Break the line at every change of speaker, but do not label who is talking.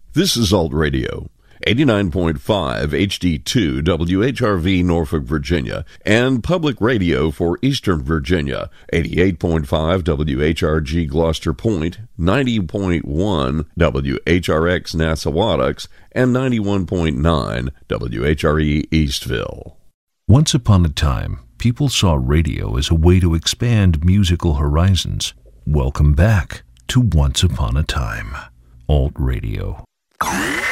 This is Alt Radio, 89.5 HD2 WHRV Norfolk, Virginia, and Public Radio for Eastern Virginia, 88.5 WHRG Gloucester Point, 90.1 WHRX Nassawadox, and 91.9 WHRE Eastville.
Once upon a time, people saw radio as a way to expand musical horizons. Welcome back to Once Upon a Time, Alt Radio.